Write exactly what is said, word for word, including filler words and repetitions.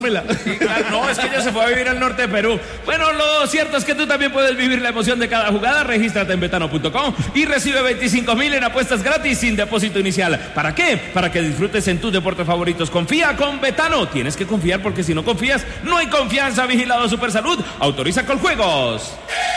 Sí, claro, no, es que ella se fue a vivir al norte de Perú. Bueno, lo cierto es que tú también puedes vivir la emoción de cada jugada. Regístrate en betano punto com y recibe veinticinco mil en apuestas gratis sin depósito inicial. ¿Para qué? Para que disfrutes en tus deportes favoritos. Confía con Betano. Tienes que confiar porque si no confías, no hay confianza. Vigilado Supersalud. Autoriza con juegos.